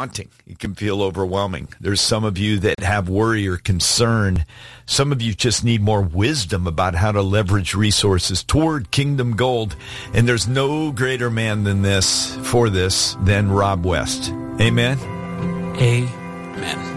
daunting. It can feel overwhelming. There's some of you that have worry or concern. Some of you just need more wisdom about how to leverage resources toward Kingdom Gold. And there's no greater man than Rob West. Amen? Amen.